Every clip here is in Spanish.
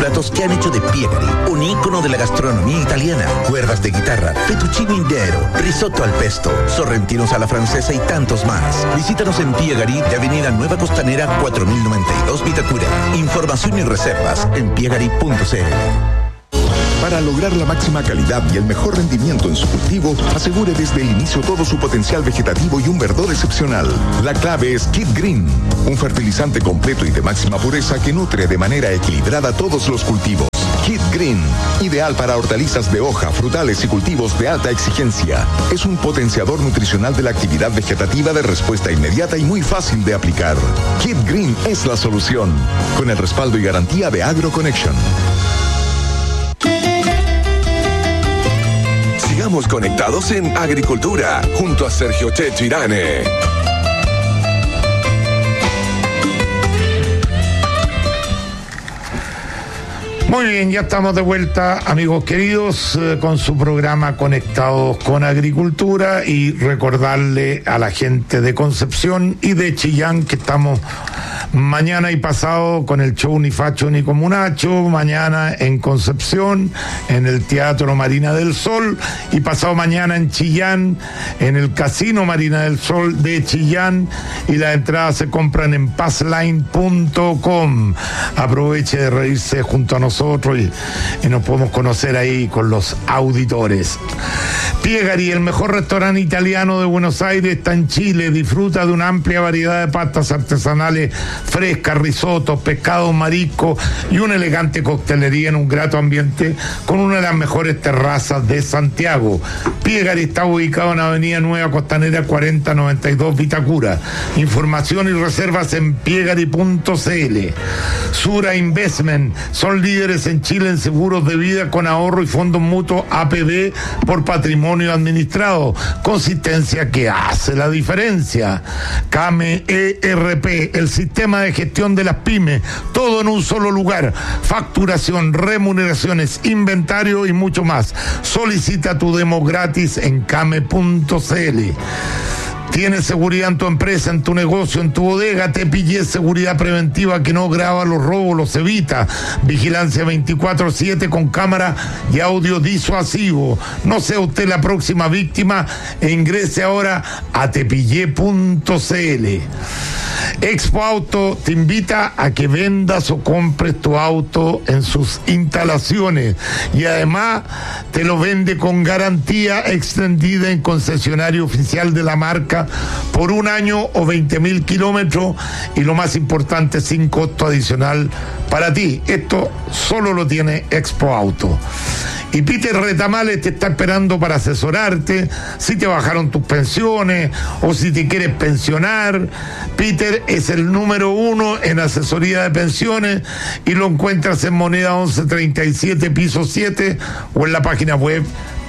Platos que han hecho de Piegari un ícono de la gastronomía italiana. Cuerdas de guitarra, fettuccine intero, risotto al pesto, sorrentinos a la francesa y tantos más. Visítanos en Piegari de Avenida Nueva Costanera 4092 Vitacura. Información y reservas en piegari.cl. Para lograr la máxima calidad y el mejor rendimiento en su cultivo, asegure desde el inicio todo su potencial vegetativo y un verdor excepcional. La clave es Kid Green, un fertilizante completo y de máxima pureza que nutre de manera equilibrada todos los cultivos. Kid Green, ideal para hortalizas de hoja, frutales y cultivos de alta exigencia. Es un potenciador nutricional de la actividad vegetativa de respuesta inmediata y muy fácil de aplicar. Kid Green es la solución, con el respaldo y garantía de AgroConnection. Sigamos conectados en Agricultura, junto a Sergio Checho Irane. Muy bien, ya estamos de vuelta, amigos queridos, con su programa Conectados con Agricultura, y recordarle a la gente de Concepción y de Chillán que estamos mañana y pasado con el show Ni Facho ni Comunacho, mañana en Concepción, en el Teatro Marina del Sol, y pasado mañana en Chillán, en el Casino Marina del Sol de Chillán, y las entradas se compran en passline.com. Aproveche de reírse junto a nosotros y nos podemos conocer ahí con los auditores. Piegari, el mejor restaurante italiano de Buenos Aires, está en Chile. Disfruta de una amplia variedad de pastas artesanales frescas, risotos, pescados, mariscos y una elegante coctelería en un grato ambiente con una de las mejores terrazas de Santiago. Piegari está ubicado en Avenida Nueva Costanera 4092 Vitacura. Información y reservas en piegari.cl. Sura Investment, son líderes en Chile en seguros de vida con ahorro y fondos mutuos APB por patrimonio administrado. Consistencia que hace la diferencia. Came ERP, el sistema de gestión de las pymes, todo en un solo lugar. Facturación, remuneraciones, inventario y mucho más. Solicita tu demo gratis en came.cl. Tienes seguridad en tu empresa, en tu negocio, en tu bodega. Tepillé seguridad preventiva que no graba los robos, los evita. Vigilancia 24/7 con cámara y audio disuasivo. No sea usted la próxima víctima e ingrese ahora a tepillé.cl. Expo Auto te invita a que vendas o compres tu auto en sus instalaciones, y además te lo vende con garantía extendida en concesionario oficial de la marca por 1 año o 20.000 kilómetros, y lo más importante, sin costo adicional para ti. Esto solo lo tiene Expo Auto. Y Peter Retamales te está esperando para asesorarte si te bajaron tus pensiones o si te quieres pensionar. Peter es el número 1 en asesoría de pensiones y lo encuentras en Moneda 1137 piso 7 o en la página web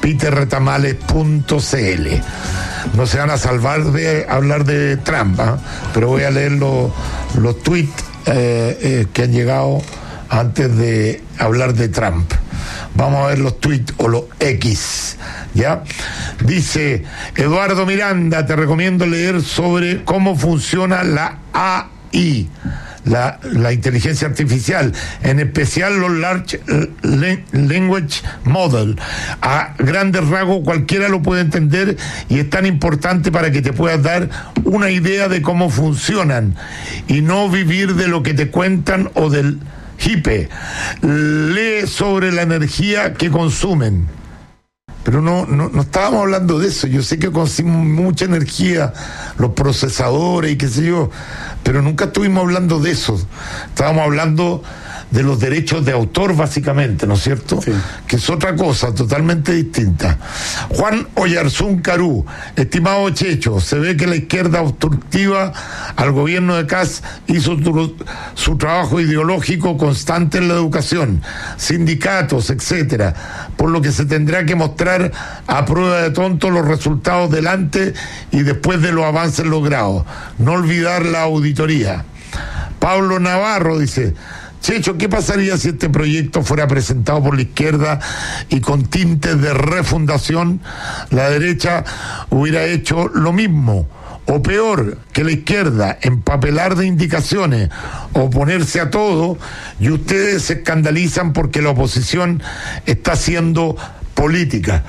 peterretamales.cl. No se van a salvar de hablar de Trump, pero voy a leer los tweets que han llegado antes de hablar de Trump. Vamos a ver los tweets o los X, ¿ya? Dice Eduardo Miranda, te recomiendo leer sobre cómo funciona la AI, la inteligencia artificial, en especial los Large Language Model. A grandes rasgos cualquiera lo puede entender y es tan importante para que te puedas dar una idea de cómo funcionan y no vivir de lo que te cuentan o del hipe. Lee sobre la energía que consumen. Pero no estábamos hablando de eso. Yo sé que consumen mucha energía los procesadores y qué sé yo, pero nunca estuvimos hablando de eso. Estábamos hablando de los derechos de autor, básicamente, ¿no es cierto? Sí. Que es otra cosa totalmente distinta. Juan Oyarzún Carú, estimado Checho, se ve que la izquierda obstructiva al gobierno de Kast hizo su trabajo ideológico constante en la educación, sindicatos, etcétera, por lo que se tendrá que mostrar a prueba de tonto los resultados delante y después de los avances logrados. No olvidar la auditoría. Pablo Navarro dice: Checho, ¿qué pasaría si este proyecto fuera presentado por la izquierda y con tintes de refundación la derecha hubiera hecho lo mismo? o peor que la izquierda, empapelar de indicaciones, oponerse a todo, y ustedes se escandalizan porque la oposición está haciendo política.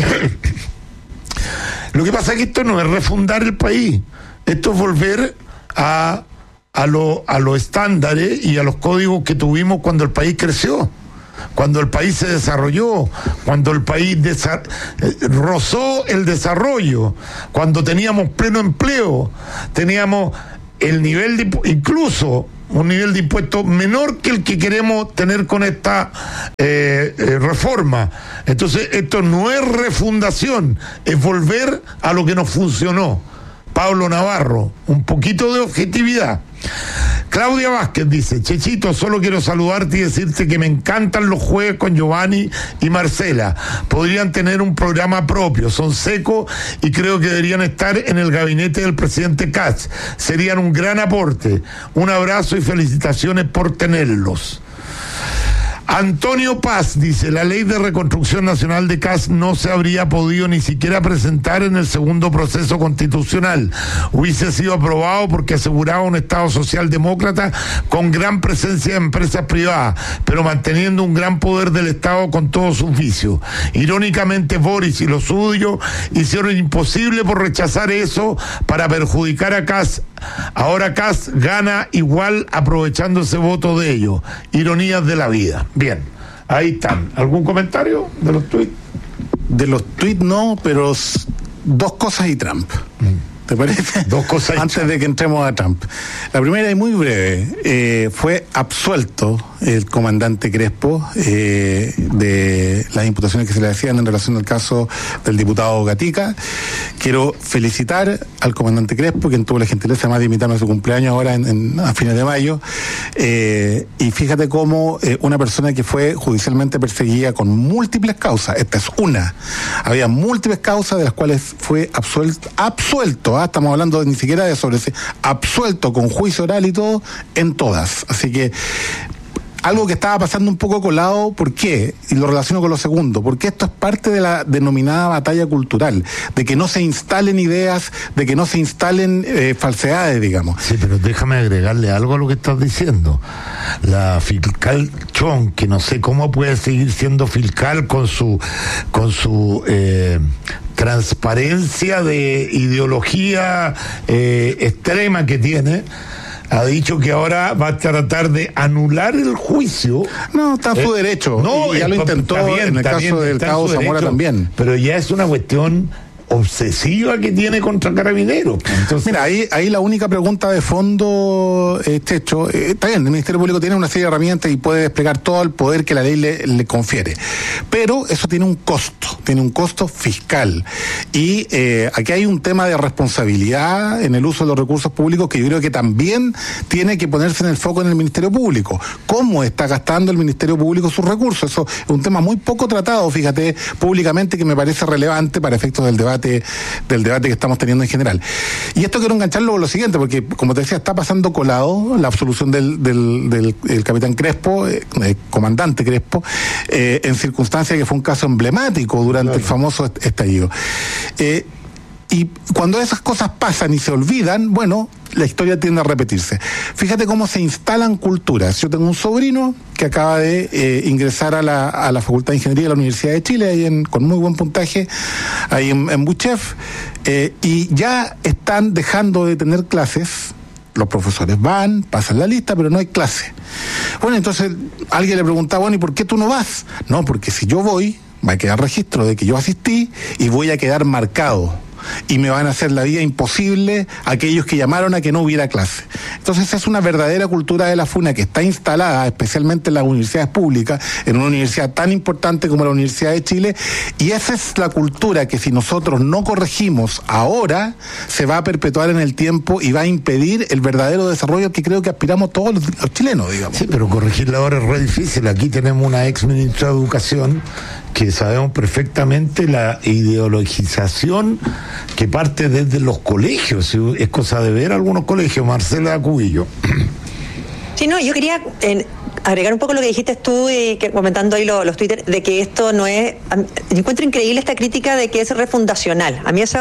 Lo que pasa es que esto no es refundar el país, esto es volver a los estándares y a los códigos que tuvimos cuando el país creció, cuando el país se desarrolló, cuando el país rozó el desarrollo, cuando teníamos pleno empleo, teníamos el nivel de, incluso un nivel de impuestos menor que el que queremos tener con esta reforma. Entonces esto no es refundación, es volver a lo que nos funcionó. Pablo Navarro, un poquito de objetividad. Claudia Vázquez dice: Chechito, solo quiero saludarte y decirte que me encantan los jueves con Giovanni y Marcela. Podrían tener un programa propio, son secos y creo que deberían estar en el gabinete del presidente Kast. Serían un gran aporte. Un abrazo y felicitaciones por tenerlos. Antonio Paz dice: la ley de reconstrucción nacional de Kast no se habría podido ni siquiera presentar en el segundo proceso constitucional. Hubiese sido aprobado porque aseguraba un Estado socialdemócrata con gran presencia de empresas privadas, pero manteniendo un gran poder del Estado con todos sus vicios. Irónicamente, Boris y los suyos hicieron imposible por rechazar eso para perjudicar a Kast. Ahora Kast gana igual aprovechando ese voto de ellos. Ironías de la vida. Bien, ahí están. ¿Algún comentario de los tuits? De los tuits no, pero dos cosas y Trump. ¿Te parece? Dos cosas. Antes de que entremos a Trump. La primera y muy breve. Fue absuelto el comandante Crespo de las imputaciones que se le hacían en relación al caso del diputado Gatica. Quiero felicitar al comandante Crespo, quien tuvo la gentileza además de invitarme a su cumpleaños ahora a fines de mayo. Y fíjate cómo una persona que fue judicialmente perseguida con múltiples causas, esta es una, había múltiples causas de las cuales fue absuelto, estamos hablando ni siquiera de sobre absuelto con juicio oral y todo, en todas. Así que algo que estaba pasando un poco colado, ¿por qué? Y lo relaciono con lo segundo, porque esto es parte de la denominada batalla cultural, de que no se instalen ideas, de que no se instalen falsedades, digamos. Sí, pero déjame agregarle algo a lo que estás diciendo. La fiscal Chong, que no sé cómo puede seguir siendo fiscal con su transparencia de ideología extrema que tiene, ha dicho que ahora va a tratar de anular el juicio. No, está a su derecho. No, y ya lo intentó en el caso del Cabo Zamora también. Pero ya es una cuestión obsesiva que tiene contra Carabineros. Entonces, mira, ahí la única pregunta de fondo, Checho, está bien, el Ministerio Público tiene una serie de herramientas y puede desplegar todo el poder que la ley le confiere, pero eso tiene un costo fiscal, y aquí hay un tema de responsabilidad en el uso de los recursos públicos que yo creo que también tiene que ponerse en el foco en el Ministerio Público. ¿Cómo está gastando el Ministerio Público sus recursos? Eso es un tema muy poco tratado, fíjate, públicamente, que me parece relevante para efectos del debate que estamos teniendo en general. Y esto quiero engancharlo con lo siguiente, porque como te decía, está pasando colado la absolución del capitán Crespo, comandante Crespo, en circunstancias que fue un caso emblemático durante el famoso estallido. Y cuando esas cosas pasan y se olvidan, bueno, la historia tiende a repetirse. Fíjate cómo se instalan culturas. Yo tengo un sobrino que acaba de ingresar a la Facultad de Ingeniería de la Universidad de Chile, ahí con muy buen puntaje, ahí en Buchef, y ya están dejando de tener clases. Los profesores van, pasan la lista, pero no hay clase. Bueno, entonces alguien le preguntaba: bueno, ¿y por qué tú no vas? No, porque si yo voy, va a quedar registro de que yo asistí y voy a quedar marcado. Y me van a hacer la vida imposible aquellos que llamaron a que no hubiera clase. Entonces es una verdadera cultura de la funa que está instalada especialmente en las universidades públicas, en una universidad tan importante como la Universidad de Chile, y esa es la cultura que si nosotros no corregimos ahora, se va a perpetuar en el tiempo y va a impedir el verdadero desarrollo que creo que aspiramos todos los chilenos, digamos. Sí, pero corregirla ahora es re difícil. Aquí tenemos una ex ministra de Educación que sabemos perfectamente la ideologización que parte desde los colegios. Es cosa de ver algunos colegios. Marcela Cubillo. Sí, no, yo quería agregar un poco lo que dijiste tú y que comentando ahí los Twitter, de que esto no es... Yo encuentro increíble esta crítica de que es refundacional. A mí eso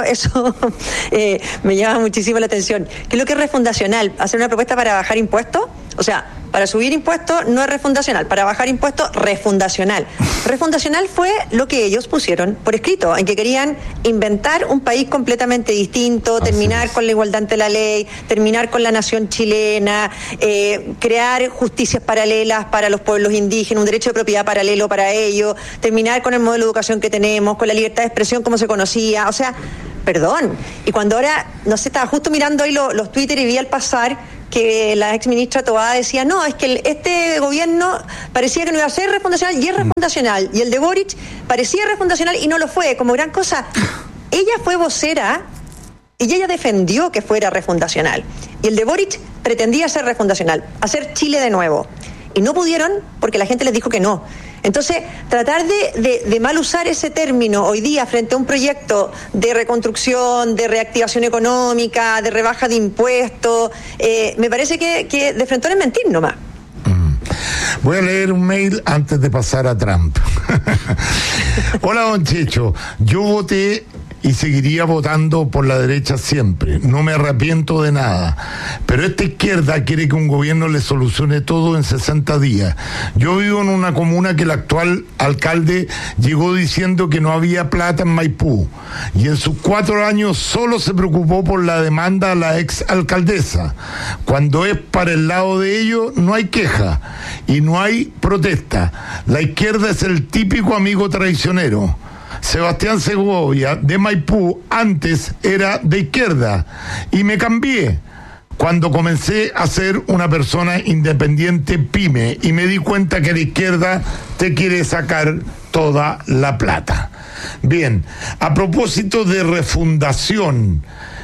me llama muchísimo la atención. ¿Qué es lo que es refundacional? ¿Hacer una propuesta para bajar impuestos? O sea, para subir impuestos no es refundacional, para bajar impuestos, refundacional. Refundacional fue lo que ellos pusieron por escrito, en que querían inventar un país completamente distinto, terminar con la igualdad ante la ley, terminar con la nación chilena, crear justicias paralelas para los pueblos indígenas, un derecho de propiedad paralelo para ellos, terminar con el modelo de educación que tenemos, con la libertad de expresión como se conocía, o sea, perdón. Y cuando ahora, no sé, estaba justo mirando hoy los Twitter y vi al pasar que la ex ministra Tobá decía, no, es que este gobierno parecía que no iba a ser refundacional y es refundacional, y el de Boric parecía refundacional y no lo fue, como gran cosa. Ella fue vocera y ella defendió que fuera refundacional, y el de Boric pretendía ser refundacional, hacer Chile de nuevo, y no pudieron porque la gente les dijo que no. Entonces, tratar de mal usar ese término hoy día frente a un proyecto de reconstrucción, de reactivación económica, de rebaja de impuestos, me parece que de frente es mentir nomás. Voy a leer un mail antes de pasar a Trump. Hola, don Checho. Yo voté y seguiría votando por la derecha siempre. No me arrepiento de nada. Pero esta izquierda quiere que un gobierno le solucione todo en 60 días. Yo vivo en una comuna que el actual alcalde llegó diciendo que no había plata en Maipú. Y en sus 4 años solo se preocupó por la demanda a la ex alcaldesa. Cuando es para el lado de ellos, no hay queja y no hay protesta. La izquierda es el típico amigo traicionero. Sebastián Segovia de Maipú antes era de izquierda y me cambié cuando comencé a ser una persona independiente pyme y me di cuenta que la izquierda te quiere sacar toda la plata. Bien, a propósito de refundación,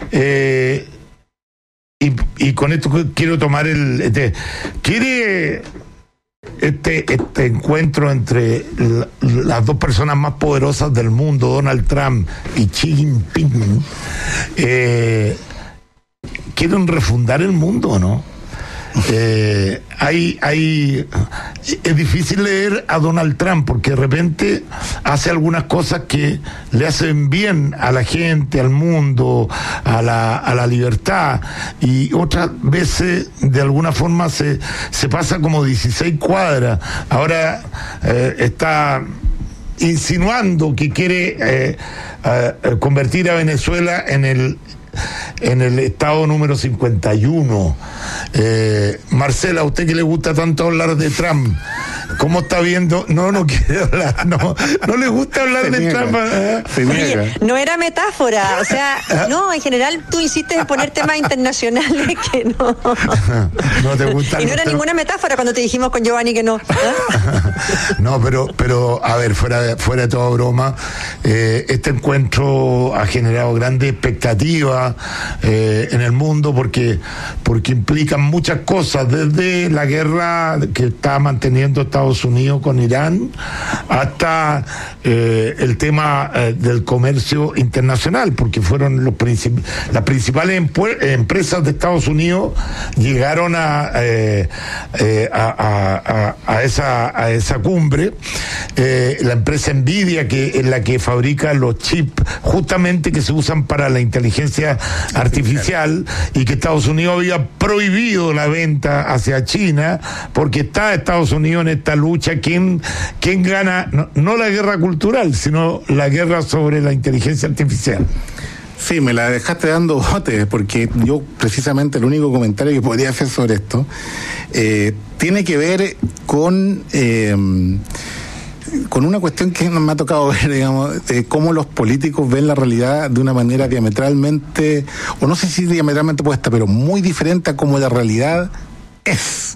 y con esto quiero tomar ¿quiere este encuentro entre las dos personas más poderosas del mundo, Donald Trump y Xi Jinping, quieren refundar el mundo, ¿no? Es difícil leer a Donald Trump porque de repente hace algunas cosas que le hacen bien a la gente, al mundo, a la libertad, y otras veces de alguna forma se pasa como 16 cuadras. Ahora está insinuando que quiere convertir a Venezuela en el estado número 51. Marcela, a usted que le gusta tanto hablar de Trump, ¿cómo está viendo? No quiere hablar, no le gusta hablar de Trump. Oye, no era metáfora, o sea, no, en general tú insistes en poner temas internacionales que no. No te gusta. Y no era ninguna metáfora cuando te dijimos con Giovanni que no. No, pero a ver, fuera de toda broma, este encuentro ha generado grandes expectativas en el mundo porque implican muchas cosas, desde la guerra que está manteniendo Estados Unidos con Irán hasta el tema del comercio internacional, porque fueron las principales empresas de Estados Unidos llegaron a esa cumbre. La empresa Nvidia, que es la que fabrica los chips justamente que se usan para la inteligencia artificial, y que Estados Unidos había prohibido la venta hacia China porque está Estados Unidos en esta lucha. ¿Quién gana? No la guerra cultural, sino la guerra sobre la inteligencia artificial. Sí, me la dejaste dando botes, porque yo precisamente el único comentario que podría hacer sobre esto tiene que ver con una cuestión que me ha tocado ver, digamos, cómo los políticos ven la realidad de una manera diametralmente, o no sé si diametralmente opuesta, pero muy diferente a cómo la realidad es.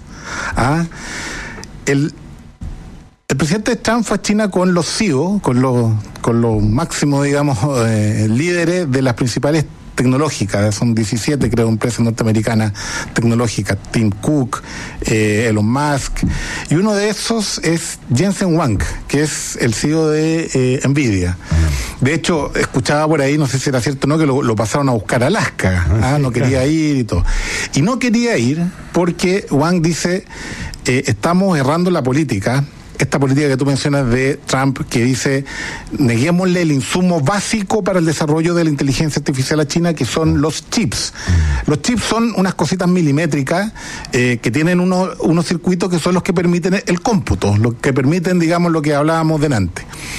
El presidente Trump fue a China con los CEO, con los máximos, digamos, líderes de las principales tecnológicas, son 17 creo empresas norteamericanas tecnológicas, Tim Cook, Elon Musk, y uno de esos es Jensen Huang, que es el CEO de Nvidia. De hecho, escuchaba por ahí, no sé si era cierto o no, que lo pasaron a buscar a Alaska, no quería ir y todo. Y no quería ir porque Huang dice, estamos errando la política. Esta política que tú mencionas de Trump, que dice, neguémosle el insumo básico para el desarrollo de la inteligencia artificial a China, que son los chips. Los chips son unas cositas milimétricas que tienen unos circuitos que son los que permiten el cómputo, los que permiten, digamos, lo que hablábamos delante.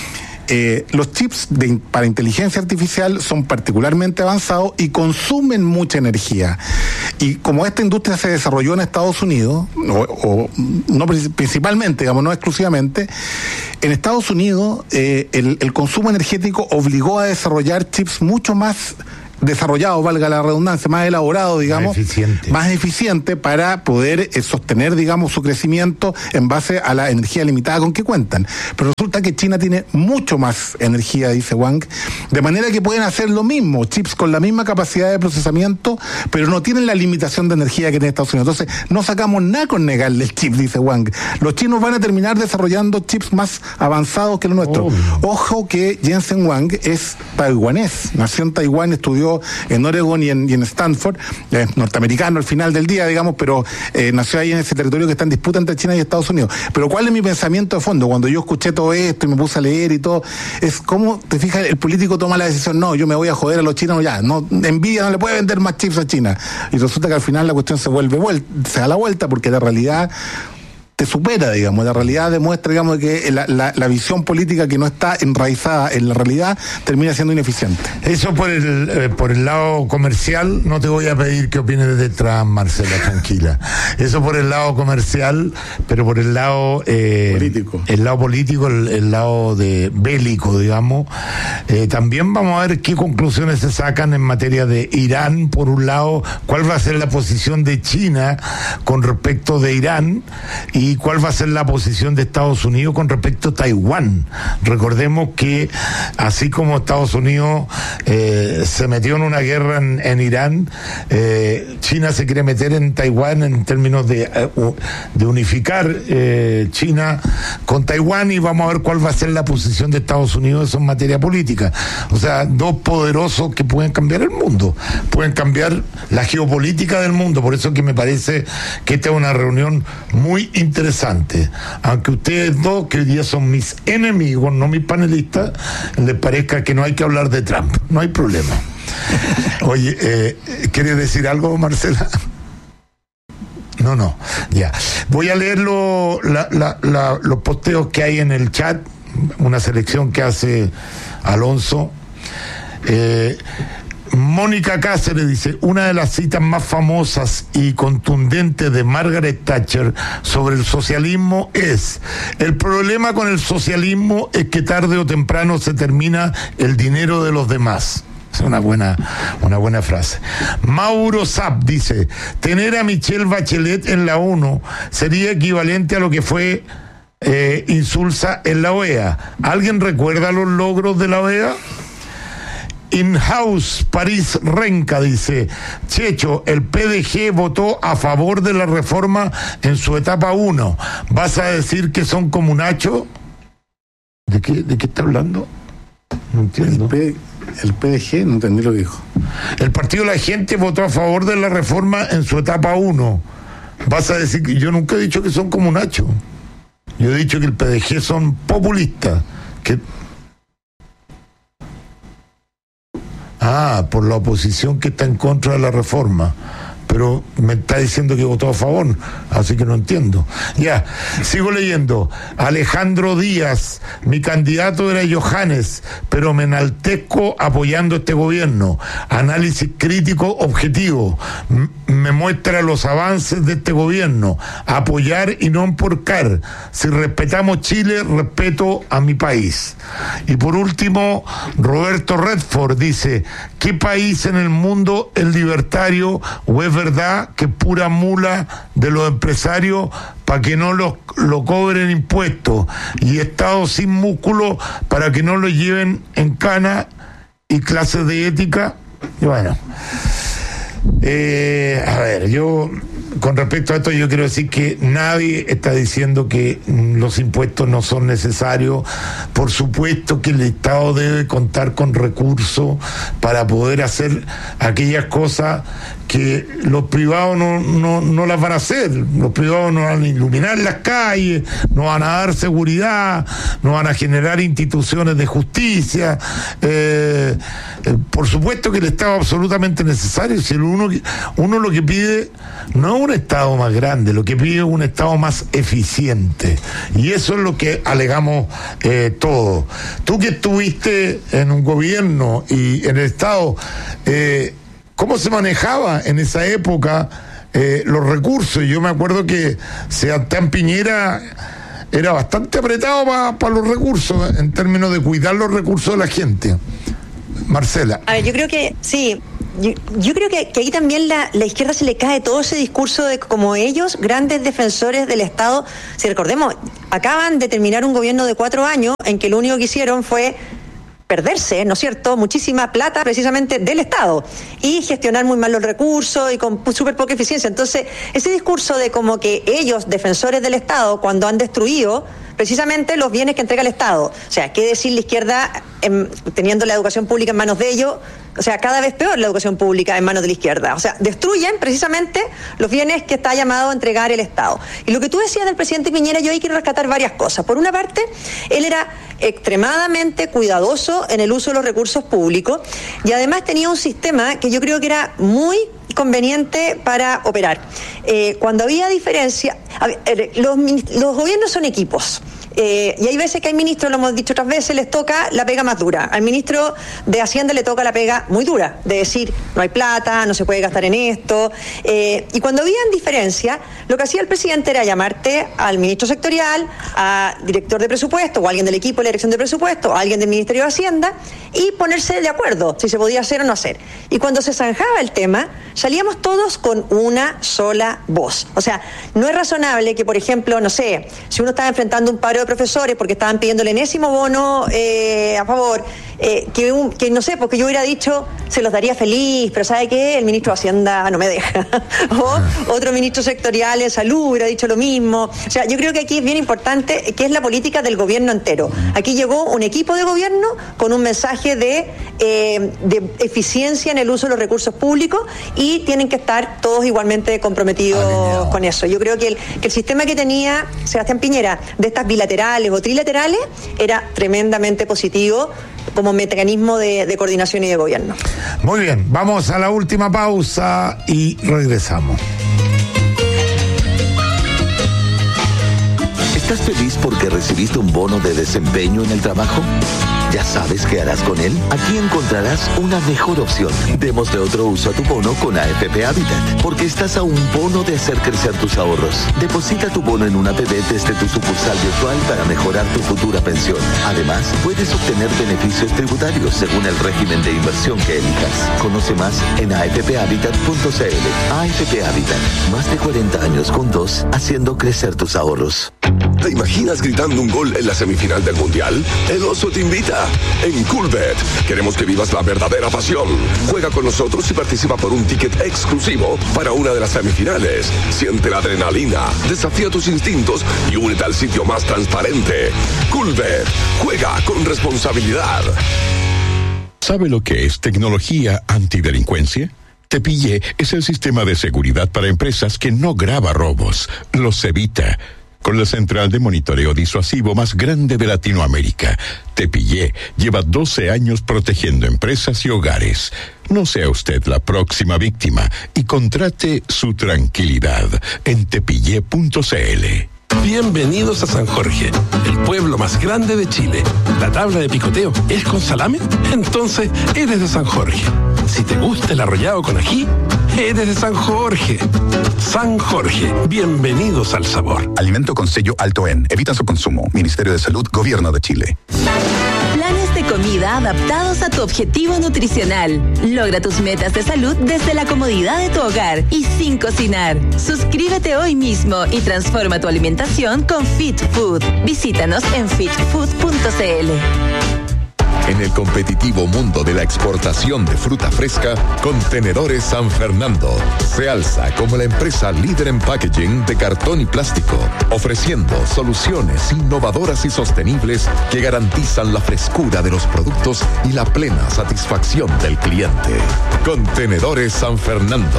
Los chips para inteligencia artificial son particularmente avanzados y consumen mucha energía. Y como esta industria se desarrolló en Estados Unidos, o no principalmente, digamos, no exclusivamente, en Estados Unidos el consumo energético obligó a desarrollar chips mucho más desarrollado, valga la redundancia, más elaborado, digamos, más eficiente para poder sostener, digamos, su crecimiento en base a la energía limitada con que cuentan. Pero resulta que China tiene mucho más energía, dice Wang, de manera que pueden hacer lo mismo, chips con la misma capacidad de procesamiento, pero no tienen la limitación de energía que tiene Estados Unidos. Entonces, no sacamos nada con negarle el chip, dice Wang. Los chinos van a terminar desarrollando chips más avanzados que los nuestros. Ojo que Jensen Huang es taiwanés, nació en Taiwán, estudió en Oregon y en Stanford, norteamericano al final del día, digamos, pero nació ahí en ese territorio que está en disputa entre China y Estados Unidos. Pero ¿cuál es mi pensamiento de fondo? Cuando yo escuché todo esto y me puse a leer y todo, es cómo, te fijas, el político toma la decisión, no, yo me voy a joder a los chinos, ya, no, Nvidia no le puede vender más chips a China. Y resulta que al final la cuestión se da la vuelta, porque la realidad te supera, digamos, la realidad demuestra, digamos, que la visión política que no está enraizada en la realidad termina siendo ineficiente. Eso por el lado comercial, no te voy a pedir que opines de Trump, Marcela, tranquila. Eso por el lado comercial, pero por el lado político. El lado político, el lado de bélico, digamos. También vamos a ver qué conclusiones se sacan en materia de Irán, por un lado, cuál va a ser la posición de China con respecto de Irán, y cuál va a ser la posición de Estados Unidos con respecto a Taiwán. Recordemos que así como Estados Unidos se metió en una guerra en Irán, China se quiere meter en Taiwán en términos de unificar China con Taiwán, y vamos a ver cuál va a ser la posición de Estados Unidos en materia política. O sea, dos poderosos que pueden cambiar el mundo, pueden cambiar la geopolítica del mundo. Por eso que me parece que esta es una reunión muy interesante, aunque ustedes dos, que hoy día son mis enemigos, no mis panelistas, les parezca que no hay que hablar de Trump, no hay problema. Oye, ¿quieres decir algo, Marcela? No, ya. Voy a leer los posteos que hay en el chat, una selección que hace Alonso. Mónica Cáceres dice, una de las citas más famosas y contundentes de Margaret Thatcher sobre el socialismo es: el problema con el socialismo es que tarde o temprano se termina el dinero de los demás. Es una buena frase. Mauro Zapp dice, tener a Michelle Bachelet en la ONU sería equivalente a lo que fue Insulza en la OEA. ¿Alguien recuerda los logros de la OEA? In-house París Renca dice, Checho, el PDG votó a favor de la reforma en su etapa 1. ¿Vas a decir que son como Nacho? ¿De qué está hablando? No entiendo. El PDG, no entendí lo que dijo. El Partido de la Gente votó a favor de la reforma en su etapa 1. ¿Vas a decir que yo nunca he dicho que son como Nacho? Yo he dicho que el PDG son populistas, que... por la oposición que está en contra de la reforma. Pero me está diciendo que votó a favor, así que no entiendo. Ya, sigo leyendo. Alejandro Díaz, mi candidato era Johannes, pero me enaltezco apoyando este gobierno. Análisis crítico objetivo. Me muestra los avances de este gobierno. Apoyar y no emporcar. Si respetamos Chile, respeto a mi país. Y por último, Roberto Redford dice, ¿qué país en el mundo es libertario o es verdad que pura mula de los empresarios para que no lo cobren impuestos, y Estado sin músculo para que no lo lleven en cana y clases de ética? Y bueno, a ver, yo con respecto a esto yo quiero decir que nadie está diciendo que los impuestos no son necesarios. Por supuesto que el Estado debe contar con recursos para poder hacer aquellas cosas que los privados no las van a hacer. Los privados no van a iluminar las calles, no van a dar seguridad, no van a generar instituciones de justicia. Por supuesto que el Estado es absolutamente necesario. Si uno lo que pide no es un Estado más grande, lo que pide es un Estado más eficiente. Y eso es lo que alegamos todos. Tú que estuviste en un gobierno y en el Estado, ¿cómo se manejaba en esa época los recursos? Yo me acuerdo que Sebastián Piñera era bastante apretado para los recursos, en términos de cuidar los recursos de la gente. Marcela. A ver, yo creo que sí. Yo creo que ahí también la izquierda se le cae todo ese discurso de como ellos, grandes defensores del Estado. Si recordemos, acaban de terminar un gobierno de 4 años en que lo único que hicieron fue perderse, ¿no es cierto?, muchísima plata precisamente del Estado y gestionar muy mal los recursos y con súper poca eficiencia. Entonces, ese discurso de como que ellos, defensores del Estado, cuando han destruido precisamente los bienes que entrega el Estado. O sea, ¿qué decir la izquierda teniendo la educación pública en manos de ellos? O sea, cada vez peor la educación pública en manos de la izquierda. O sea, destruyen precisamente los bienes que está llamado a entregar el Estado. Y lo que tú decías del presidente Piñera, yo ahí quiero rescatar varias cosas. Por una parte, él era extremadamente cuidadoso en el uso de los recursos públicos y además tenía un sistema que yo creo que era muy conveniente para operar. Cuando había diferencia, los gobiernos son equipos. Y hay veces que hay ministros, lo hemos dicho otras veces, les toca la pega más dura. Al ministro de Hacienda le toca la pega muy dura, de decir, no hay plata, no se puede gastar en esto. Y cuando habían diferencia, lo que hacía el presidente era llamarte al ministro sectorial, a director de presupuesto, o alguien del equipo de la dirección de presupuesto, o alguien del Ministerio de Hacienda, y ponerse de acuerdo si se podía hacer o no hacer. Y cuando se zanjaba el tema, salíamos todos con una sola voz. O sea, no es razonable que, por ejemplo, no sé, si uno estaba enfrentando un paro de profesores porque estaban pidiendo el enésimo bono a favor, que no sé, porque yo hubiera dicho se los daría feliz, pero ¿sabe qué? El ministro de Hacienda no me deja. O otro ministro sectorial de salud hubiera dicho lo mismo. O sea, yo creo que aquí es bien importante que es la política del gobierno entero. Aquí llegó un equipo de gobierno con un mensaje de eficiencia en el uso de los recursos públicos y tienen que estar todos igualmente comprometidos con eso. Yo creo que el sistema que tenía Sebastián Piñera de estas bilaterales o trilaterales era tremendamente positivo como mecanismo de coordinación y de gobierno. Muy bien, vamos a la última pausa y regresamos. ¿Estás feliz porque recibiste un bono de desempeño en el trabajo? ¿Ya sabes qué harás con él? Aquí encontrarás una mejor opción. Démosle otro uso a tu bono con AFP Habitat, porque estás a un bono de hacer crecer tus ahorros. Deposita tu bono en una APB desde tu sucursal virtual para mejorar tu futura pensión. Además, puedes obtener beneficios tributarios según el régimen de inversión que elijas. Conoce más en afphabitat.cl. AFP Habitat, más de 40 años juntos, haciendo crecer tus ahorros. ¿Te imaginas gritando un gol en la semifinal del Mundial? El Oso te invita. En Coolbet queremos que vivas la verdadera pasión. Juega con nosotros y participa por un ticket exclusivo para una de las semifinales. Siente la adrenalina, desafía tus instintos y únete al sitio más transparente. Coolbet. Juega con responsabilidad. ¿Sabe lo que es tecnología antidelincuencia? Tepillé es el sistema de seguridad para empresas que no graba robos, los evita. Con la central de monitoreo disuasivo más grande de Latinoamérica, Tepillé lleva 12 años protegiendo empresas y hogares. No sea usted la próxima víctima y contrate su tranquilidad en tepillé.cl. Bienvenidos a San Jorge, el pueblo más grande de Chile. ¿La tabla de picoteo es con salame? Entonces eres de San Jorge. Si te gusta el arrollado con ají, eres de San Jorge. San Jorge, bienvenidos al sabor. Alimento con sello alto en. Evita su consumo. Ministerio de Salud, Gobierno de Chile. Planes de comida adaptados a tu objetivo nutricional. Logra tus metas de salud desde la comodidad de tu hogar y sin cocinar. Suscríbete hoy mismo y transforma tu alimentación con Fit Food. Visítanos en fitfood.cl. En el competitivo mundo de la exportación de fruta fresca, Contenedores San Fernando se alza como la empresa líder en packaging de cartón y plástico, ofreciendo soluciones innovadoras y sostenibles que garantizan la frescura de los productos y la plena satisfacción del cliente. Contenedores San Fernando,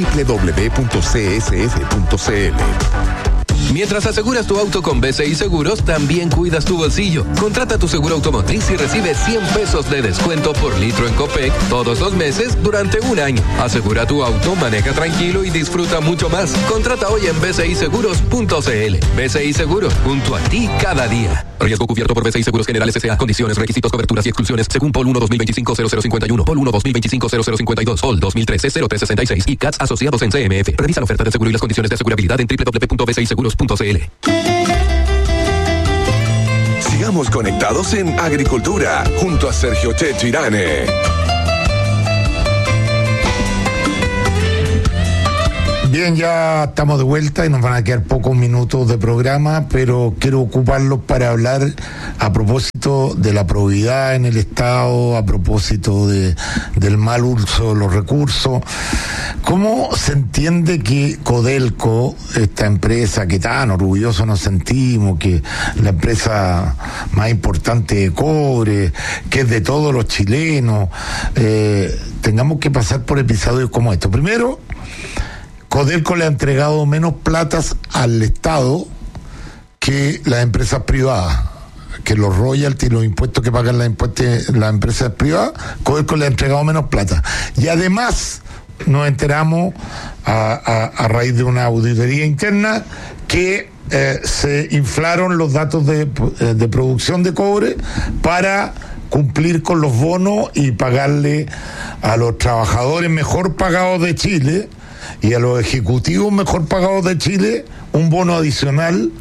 www.csf.cl. Mientras aseguras tu auto con BCI Seguros, también cuidas tu bolsillo. Contrata tu seguro automotriz y recibe 100 pesos de descuento por litro en Copec todos los meses durante un año. Asegura tu auto, maneja tranquilo y disfruta mucho más. Contrata hoy en bciseguros.cl. BCI Seguros, junto a ti cada día. Riesgo cubierto por BCI Seguros Generales S.A. Condiciones, requisitos, coberturas y exclusiones según POL 1 2025-0051, POL 1 2025-0052, POL 2013-0366 y CATS asociados en CMF. Revisa la oferta de seguro y las condiciones de asegurabilidad en www.bciseguros.cl. Sigamos conectados en Agricultura junto a Sergio Checho Irane. Bien, ya estamos de vuelta y nos van a quedar pocos minutos de programa, pero quiero ocuparlos para hablar a propósito de la probidad en el Estado, a propósito del mal uso de los recursos. ¿Cómo se entiende que Codelco, esta empresa que tan orgulloso nos sentimos, que la empresa más importante de cobre, que es de todos los chilenos, tengamos que pasar por episodios como estos? Primero, Codelco le ha entregado menos platas al Estado que las empresas privadas, que los royalties, los impuestos que pagan las empresas privadas. Codelco le ha entregado menos plata. Y además nos enteramos a raíz de una auditoría interna que se inflaron los datos de producción de cobre para cumplir con los bonos y pagarle a los trabajadores mejor pagados de Chile y a los ejecutivos mejor pagados de Chile un bono adicional,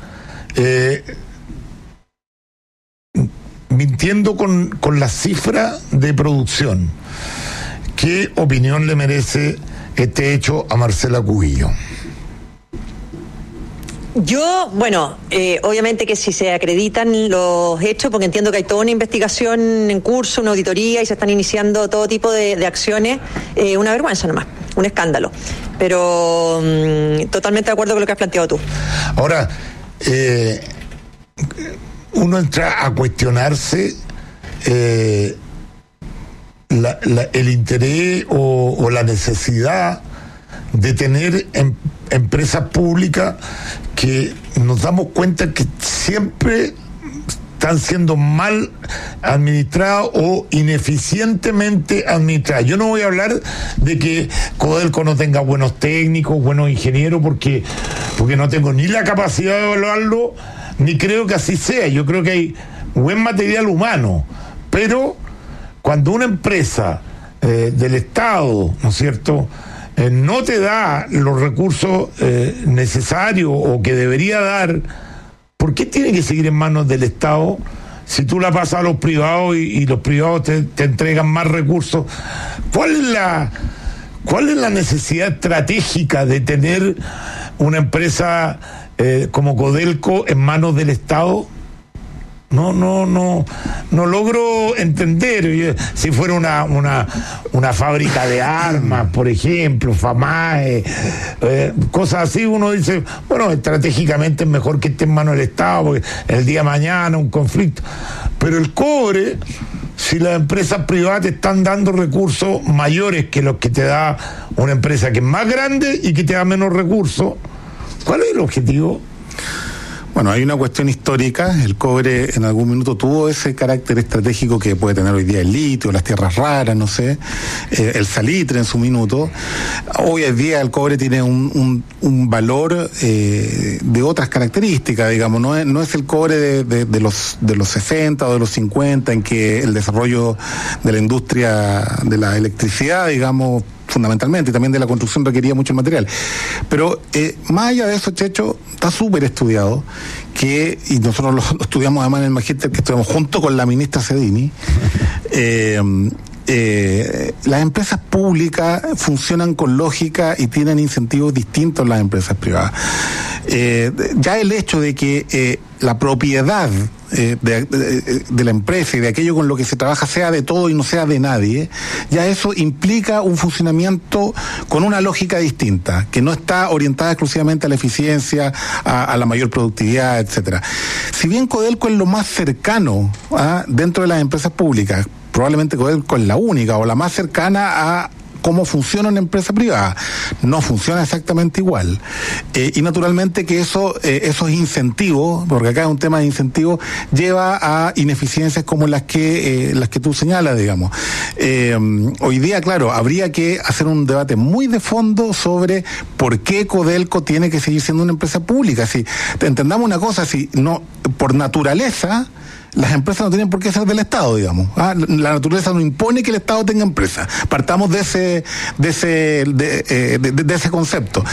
mintiendo con la cifra de producción. ¿Qué opinión le merece este hecho a Marcela Cubillo? Yo, obviamente que si se acreditan los hechos, porque entiendo que hay toda una investigación en curso, una auditoría y se están iniciando todo tipo de acciones, una vergüenza nomás, un escándalo. Pero totalmente de acuerdo con lo que has planteado tú. Ahora, uno entra a cuestionarse el interés o la necesidad de tener empresas públicas que nos damos cuenta que siempre están siendo mal administradas o ineficientemente administradas. Yo no voy a hablar de que Codelco no tenga buenos técnicos, buenos ingenieros, porque no tengo ni la capacidad de evaluarlo, ni creo que así sea. Yo creo que hay buen material humano, pero cuando una empresa del Estado, ¿no es cierto?, no te da los recursos necesarios o que debería dar, ¿por qué tiene que seguir en manos del Estado si tú la pasas a los privados y los privados te entregan más recursos? ¿Cuál es la necesidad estratégica de tener una empresa como Codelco en manos del Estado? No logro entender. Si fuera una fábrica de armas, por ejemplo, FAMAE, cosas así, uno dice, bueno, estratégicamente es mejor que esté en manos del Estado, porque el día de mañana un conflicto. Pero el cobre, si las empresas privadas te están dando recursos mayores que los que te da una empresa que es más grande y que te da menos recursos, ¿cuál es el objetivo? Bueno, hay una cuestión histórica. El cobre en algún minuto tuvo ese carácter estratégico que puede tener hoy día el litio, las tierras raras, no sé, el salitre en su minuto. Hoy en día el cobre tiene un valor de otras características, digamos. No es el cobre de los 60 o de los 50, en que el desarrollo de la industria de la electricidad, digamos, fundamentalmente, y también de la construcción requería mucho material. Pero más allá de eso, Checho, está súper estudiado, y nosotros lo estudiamos además en el magíster que estudiamos junto con la ministra Cedini. Las empresas públicas funcionan con lógica y tienen incentivos distintos a las empresas privadas. Ya el hecho de que la propiedad de la empresa y de aquello con lo que se trabaja sea de todo y no sea de nadie, ya eso implica un funcionamiento con una lógica distinta, que no está orientada exclusivamente a la eficiencia, a la mayor productividad, etcétera. Si bien Codelco es lo más cercano dentro de las empresas públicas, probablemente Codelco es la única o la más cercana a cómo funciona una empresa privada. No funciona exactamente igual. Y naturalmente que esos incentivos, porque acá es un tema de incentivos, lleva a ineficiencias como las que tú señalas, digamos. Hoy día, claro, habría que hacer un debate muy de fondo sobre por qué Codelco tiene que seguir siendo una empresa pública. Si entendamos una cosa, si no, por naturaleza, las empresas no tienen por qué ser del Estado, digamos. La naturaleza no impone que el Estado tenga empresas. Partamos de ese concepto.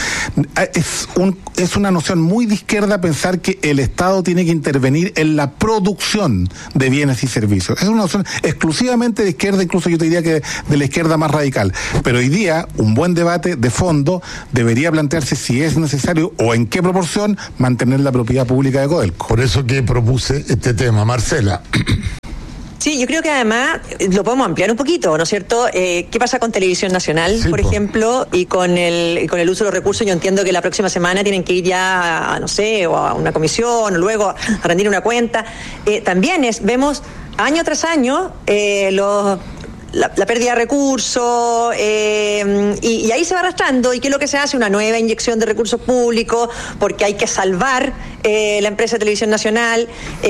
Es una noción muy de izquierda pensar que el Estado tiene que intervenir en la producción de bienes y servicios. Es una noción exclusivamente de izquierda, incluso yo te diría que de la izquierda más radical. Pero hoy día, un buen debate de fondo debería plantearse si es necesario o en qué proporción mantener la propiedad pública de Codelco. Por eso que propuse este tema, Marcela. Sí, yo creo que además lo podemos ampliar un poquito, ¿no es cierto? ¿Qué pasa con Televisión Nacional, por ejemplo, y con el uso de los recursos? Yo entiendo que la próxima semana tienen que ir ya, no sé, o a una comisión, o luego a rendir una cuenta. También vemos año tras año la pérdida de recursos, y ahí se va arrastrando. ¿Y qué es lo que se hace? Una nueva inyección de recursos públicos, porque hay que salvar la empresa de Televisión Nacional,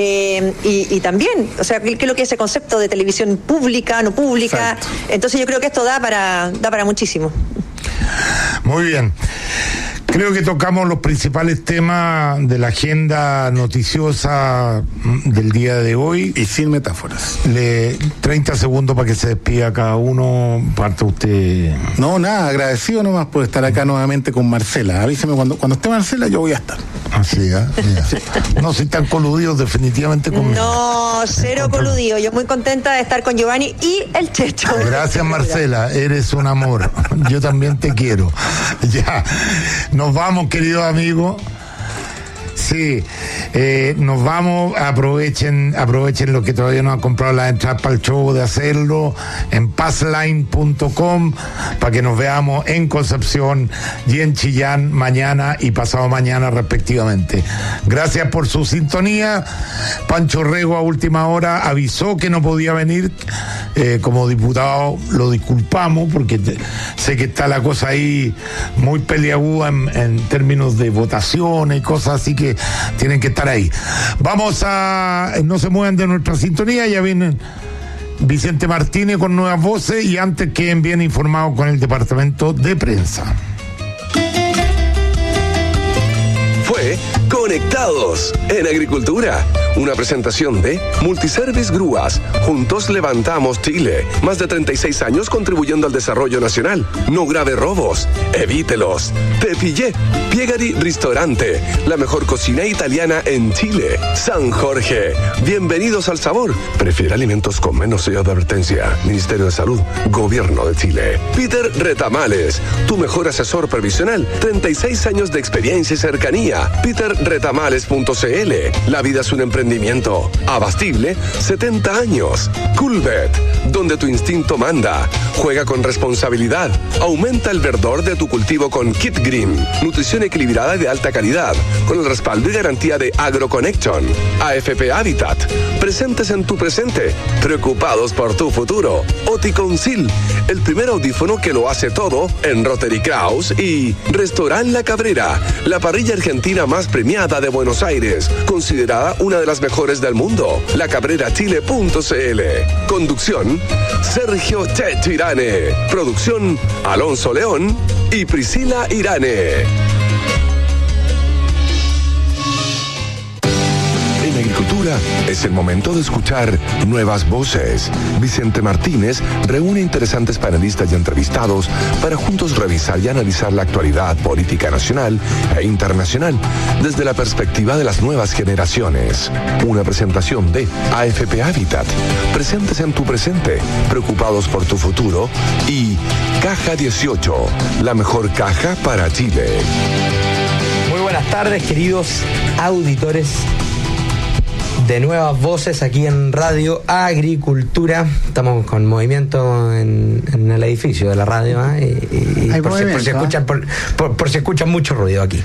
y también, o sea, ¿qué es lo que es ese concepto de televisión pública, no pública? Exacto. Entonces yo creo que esto da para muchísimo. Muy bien. Creo que tocamos los principales temas de la agenda noticiosa del día de hoy. Y sin metáforas. 30 segundos para que se despida cada uno. Parte usted. No, nada, agradecido nomás por estar acá nuevamente con Marcela. Avíseme cuando esté Marcela, yo voy a estar. Así, No, si están coludidos definitivamente conmigo. No, cero coludido. Yo muy contenta de estar con Giovanni y el Checho. Gracias, Marcela, eres un amor. Yo también te quiero. Ya. Nos vamos, queridos amigos. Sí, nos vamos, aprovechen los que todavía no han comprado las entradas para el show, de hacerlo en passline.com para que nos veamos en Concepción y en Chillán mañana y pasado mañana respectivamente. Gracias por su sintonía. Pancho Rego a última hora avisó que no podía venir. Como diputado lo disculpamos porque sé que está la cosa ahí muy peliaguda en términos de votaciones y cosas así que tienen que estar ahí. No se muevan de nuestra sintonía, ya vienen Vicente Martínez con nuevas voces y antes queden bien informados con el departamento de prensa. Fue Conectados en Agricultura, una presentación de Multiservice Grúas. Juntos levantamos Chile. Más de 36 años contribuyendo al desarrollo nacional. No grave robos, evítelos. Te pillé. Piegari Ristorante, la mejor cocina italiana en Chile. San Jorge, bienvenidos al sabor. Prefiere alimentos con menos sello de advertencia. Ministerio de Salud, Gobierno de Chile. Peter Retamales, tu mejor asesor previsional. 36 años de experiencia y cercanía. peterretamales.cl. La vida es un emprendimiento. Abastible, 70 años. Coolbet, donde tu instinto manda. Juega con responsabilidad. Aumenta el verdor de tu cultivo con Kit Green. Nutrición equilibrada y de alta calidad, con el respaldo y garantía de AgroConnection. AFP Habitat, presentes en tu presente, preocupados por tu futuro. Oticonsil, el primer audífono que lo hace todo en Rotary Kraus. Y Restaurant La Cabrera, la parrilla argentina más premiada de Buenos Aires, considerada una de las mejores del mundo. lacabrerachile.cl. Conducción, Sergio Checho Irane. Producción, Alonso León y Priscila Irane. En agricultura es el momento de escuchar nuevas voces. Vicente Martínez reúne interesantes panelistas y entrevistados para juntos revisar y analizar la actualidad política nacional e internacional desde la perspectiva de las nuevas generaciones. Una presentación de AFP Habitat, presentes en tu presente, preocupados por tu futuro, y Caja 18, la mejor caja para Chile. Muy buenas tardes, queridos auditores de nuevas voces aquí en Radio Agricultura. Estamos con movimiento en el edificio de la radio, y por si escuchan mucho ruido aquí.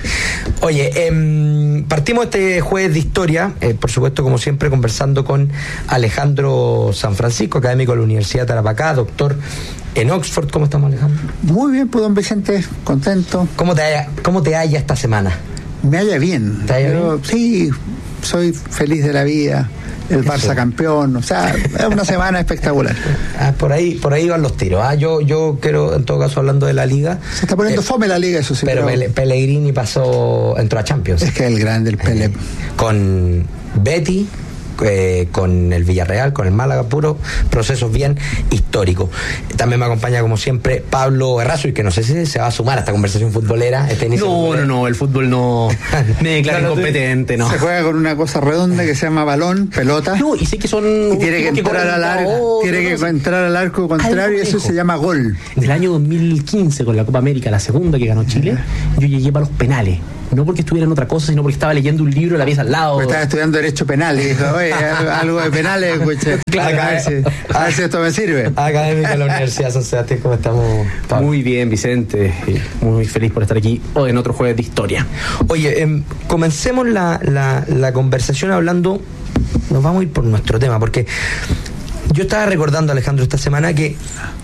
Oye, partimos este jueves de historia, por supuesto, como siempre, conversando con Alejandro San Francisco, académico de la Universidad de Tarapacá, doctor en Oxford. ¿Cómo estamos, Alejandro? Muy bien, pues, don Vicente, contento. ¿Cómo te halla esta semana? Me halla bien. ¿Te halla bien? Sí, soy feliz de la vida. El Barça campeón, o sea, es una semana espectacular. Por ahí van los tiros. Yo quiero, en todo caso, hablando de la liga. Se está poniendo fome la liga, eso sí. Pero Pellegrini entró a Champions. Es que es el grande, el Pele. Con Betty, con el Villarreal, con el Málaga, puro procesos bien históricos. También me acompaña, como siempre, Pablo Errazo, y que no sé si se va a sumar a esta conversación futbolera. No, el fútbol no me declara incompetente, no. Se juega con una cosa redonda que se llama balón, pelota. No, y sé que son... Y tiene que entrar al arco, entrar al arco contrario, y eso se llama gol. Del año 2015, con la Copa América, la segunda que ganó Chile, yo llegué para los penales. No porque estuviera en otra cosa, sino porque estaba leyendo un libro de la pieza al lado. Porque estaba estudiando Derecho Penal y dijo, oye, algo de penales, escuche. Claro, a ver si esto me sirve. Académico de la Universidad San Sebastián, ¿cómo estamos, Pablo? Muy bien, Vicente. Muy feliz por estar aquí hoy en otro jueves de historia. Oye, comencemos la conversación hablando. Nos vamos a ir por nuestro tema, porque yo estaba recordando, Alejandro, esta semana que...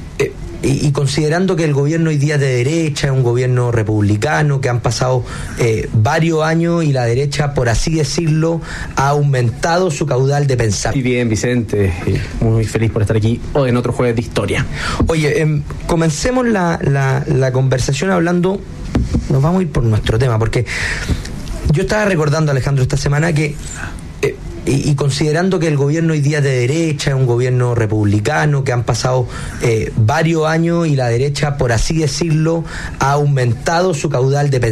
Y considerando que el gobierno hoy día es de derecha, es un gobierno republicano, que han pasado varios años y la derecha, por así decirlo, ha aumentado su caudal de pensar. Muy bien, Vicente. Muy feliz por estar aquí hoy en otro jueves de historia. Oye, comencemos la conversación hablando. Nos vamos a ir por nuestro tema, porque yo estaba recordando, Alejandro, esta semana que... Y considerando que el gobierno hoy día es de derecha, es un gobierno republicano, que han pasado varios años y la derecha, por así decirlo, ha aumentado su caudal de pensamiento.